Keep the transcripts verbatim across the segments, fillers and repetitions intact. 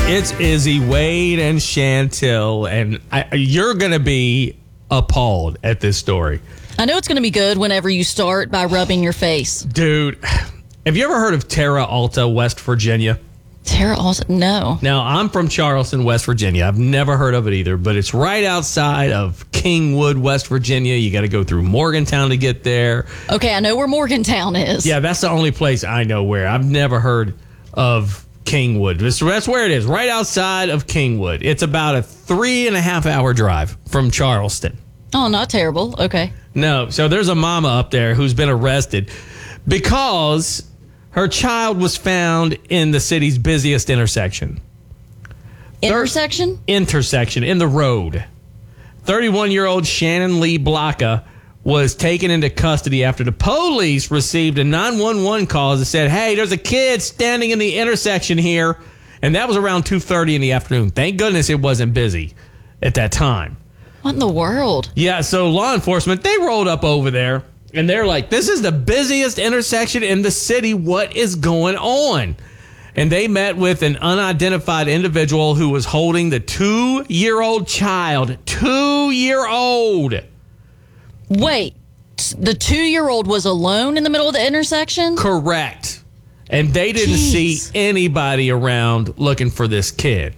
It's Izzy, Wade, and Chantel, and I, you're going to be appalled at this story. I know it's going to be good whenever you start by rubbing your face. Dude, have you ever heard of Terra Alta, West Virginia? Terra Alta? No. Now, I'm from Charleston, West Virginia. I've never heard of it either, but it's right outside of Kingwood, West Virginia. You got to go through Morgantown to get there. Okay, I know where Morgantown is. Yeah, that's the only place I know where. I've never heard of Kingwood. That's where it is, right outside of Kingwood. It's about a three and a half hour drive from Charleston. Oh, not terrible. Okay. No, so there's a mama up there who's been arrested because her child was found in the city's busiest intersection. Intersection? Intersection, in the road. thirty-one-year-old Shannon Lee Blocka was taken into custody after the police received a nine one one call that said, hey, there's a kid standing in the intersection here. And that was around two thirty in the afternoon. Thank goodness it wasn't busy at that time. What in the world? Yeah, so law enforcement, they rolled up over there, and they're like, this is the busiest intersection in the city. What is going on? And they met with an unidentified individual who was holding the two-year-old child. Two-year-old. Wait, the two-year-old was alone in the middle of the intersection? Correct. And they didn't Jeez. see anybody around looking for this kid.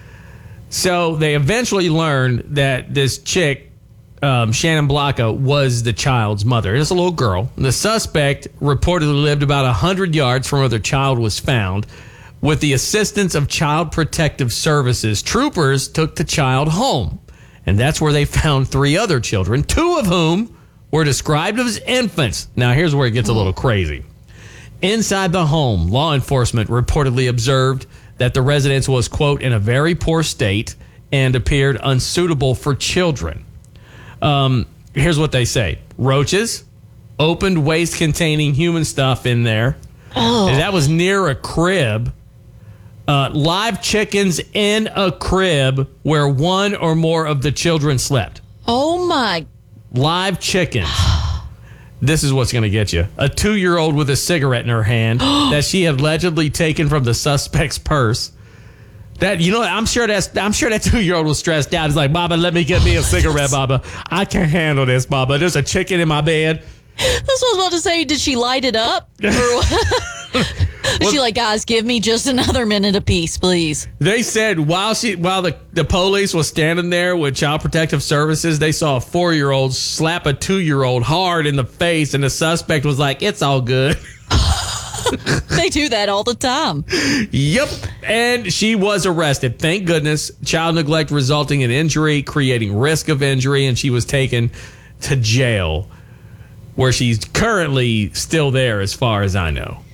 So they eventually learned that this chick, um, Shannon Blocka, was the child's mother. It's a little girl. The suspect reportedly lived about one hundred yards from where the child was found. With the assistance of Child Protective Services, troopers took the child home. And that's where they found three other children, two of whom were described as infants. Now, here's where it gets a little crazy. Inside the home, law enforcement reportedly observed that the residence was, quote, in a very poor state and appeared unsuitable for children. Um, here's what they say. Roaches, opened waste containing human stuff in there. Oh. And that was near a crib. Uh, live chickens in a crib where one or more of the children slept. Oh, my. Live chickens. This is what's going to get you. A two-year-old with a cigarette in her hand that she had allegedly taken from the suspect's purse. That, you know what? I'm sure that's I'm sure that two-year-old was stressed out. He's like, Baba, let me get me a cigarette, Baba. I can't handle this, Baba. There's a chicken in my bed. That's what I was about to say. Did she light it up? Or what? Was she like, guys, give me just another minute apiece, please? They said while she while the, the police was standing there with Child Protective Services, they saw a four-year-old slap a two-year-old hard in the face, and the suspect was like, it's all good. They do that all the time. Yep. And she was arrested. Thank goodness. Child neglect resulting in injury, creating risk of injury, and she was taken to jail, where she's currently still there as far as I know.